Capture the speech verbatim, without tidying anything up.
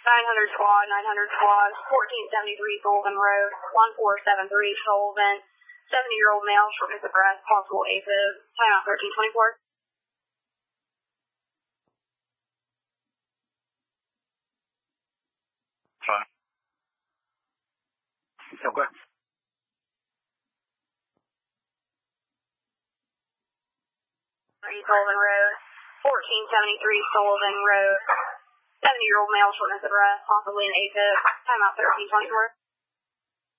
nine hundred squad, nine hundred squad, fourteen seventy-three Sullivan Road, one four seven three Sullivan, seventy-year-old male, shortness of breath, possible AFib, timeout thirteen twenty-four. Fine. Okay. three Sullivan Road, fourteen seventy-three Sullivan Road, seventy-year-old male, shortness of breath, possibly an AFib, timeout thirteen twenty-four.